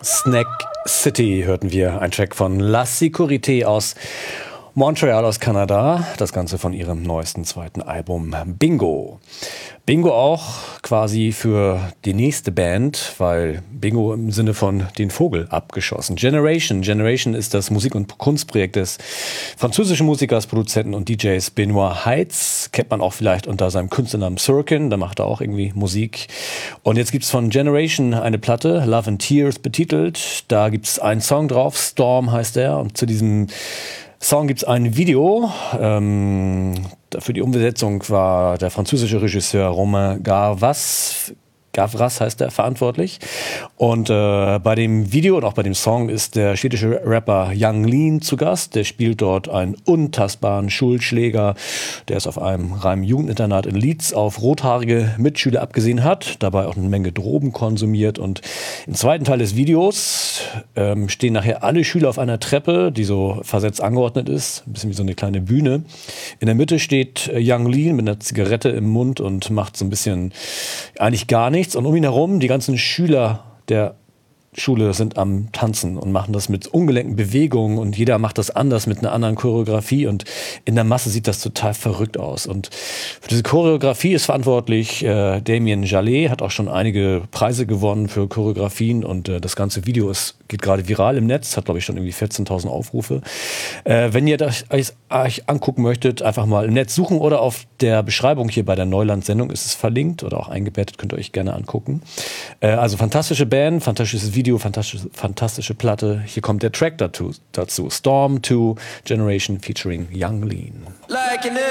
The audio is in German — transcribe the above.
Snack City hörten wir, ein Track von La Sécurité aus Montreal aus Kanada, das Ganze von ihrem neuesten zweiten Album Bingo. Bingo auch quasi für die nächste Band, weil Bingo im Sinne von den Vogel abgeschossen. Generation ist das Musik- und Kunstprojekt des französischen Musikers, Produzenten und DJs Benoit Heitz. Kennt man auch vielleicht unter seinem Künstlernamen Sirkin, da macht er auch irgendwie Musik. Und jetzt gibt's von Generation eine Platte, Love and Tears betitelt. Da gibt's einen Song drauf, Storm heißt er. Und zu diesem Song gibt's ein Video. Für die Umbesetzung war der französische Regisseur Romain Gavras heißt er, verantwortlich. Und bei dem Video und auch bei dem Song ist der schwedische Rapper Yung Lean zu Gast. Der spielt dort einen untastbaren Schulschläger, der es auf einem reinen Jugendinternat in Leeds auf rothaarige Mitschüler abgesehen hat, dabei auch eine Menge Drogen konsumiert. Und im zweiten Teil des Videos stehen nachher alle Schüler auf einer Treppe, die so versetzt angeordnet ist, ein bisschen wie so eine kleine Bühne. In der Mitte steht Yung Lean mit einer Zigarette im Mund und macht so ein bisschen eigentlich gar nichts. Und um ihn herum, die ganzen Schüler der Schule sind am Tanzen und machen das mit ungelenkten Bewegungen und jeder macht das anders mit einer anderen Choreografie und in der Masse sieht das total verrückt aus. Und für diese Choreografie ist verantwortlich Damien Jallet, hat auch schon einige Preise gewonnen für Choreografien und das ganze Video geht gerade viral im Netz, hat glaube ich schon irgendwie 14.000 Aufrufe. Wenn ihr das euch angucken möchtet, einfach mal im Netz suchen oder auf der Beschreibung hier bei der Neuland-Sendung ist es verlinkt oder auch eingebettet, könnt ihr euch gerne angucken. Also fantastische Band, fantastisches Video, fantastische Platte. Hier kommt der Track dazu. Storm 2 Generation featuring Yung Lean. Like